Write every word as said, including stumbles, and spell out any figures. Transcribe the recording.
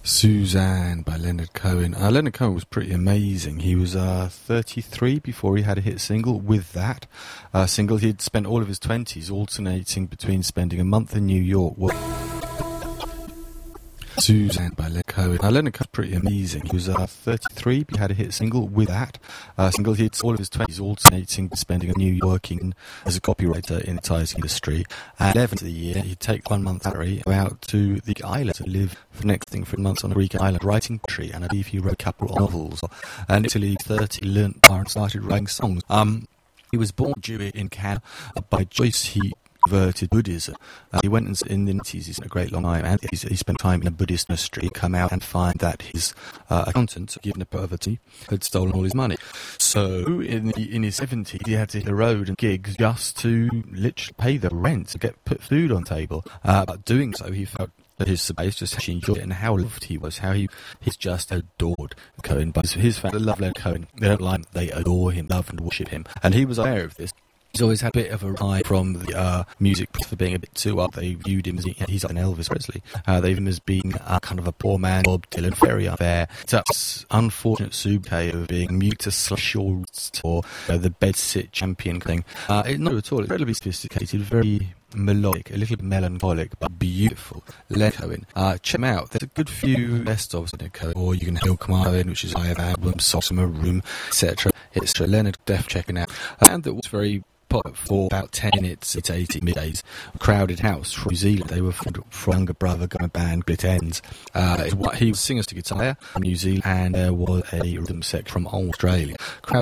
Suzanne by Leonard Cohen. Uh, Leonard Cohen was pretty amazing. He was uh, thirty-three before he had a hit single with that uh, single. He'd spent all of his twenties alternating between spending a month in New York. Suzanne by Leonard Cohen. Uh, Leonard Cohen was pretty amazing. He was uh, thirty-three. He had a hit single with that uh, single. He had all of his twenties alternating, spending a New York working as a copywriter in the advertising industry. At eleventh of the year, he'd take one month's salary, go out to the island to live for the next thing for months on a Greek island, writing poetry, and I believe he wrote a couple of novels. And until he was thirty, he learnt guitar and started writing songs. Um, he was born Jewish in Canada. Uh, by choice, he converted Buddhism. Uh, he went in the nineties, he's in a great long time, and he spent time in a Buddhist monastery. He'd come out and find that his uh, accountant, given a poverty, had stolen all his money. So in the, in his seventies, he had to hit the road and gigs just to literally pay the rent, to get put food on the table. Uh, but doing so, he felt that his space just how she enjoyed it and how loved he was, how he he's just adored Cohen. But his, his fans love Leonard Cohen. They don't like him, they adore him, love and worship him. And he was aware of this. He's always had a bit of a eye from the uh, music for being a bit too up. They viewed him as he's like an Elvis Presley. Uh, they viewed him as being uh, kind of a poor man, Bob Dylan, very unfair. It's that unfortunate sobriquet of being mute to slash or you know, the bed-sit champion thing. Uh, it, not at all. It's incredibly sophisticated, very melodic, a little bit melancholic, but beautiful. Leonard Cohen. Uh, check him out. There's a good few best of Leonard Cohen, or you can hear Cohen, which is I have album, Sossamer Room, et cetera. It's Leonard Def checking out. And that was very pop for about ten minutes. It's eighty middays. Crowded House from New Zealand. They were from, from younger brother gun band Split Ends. Uh, he was singers to guitar from New Zealand, and there was a rhythm section from Australia. Crowd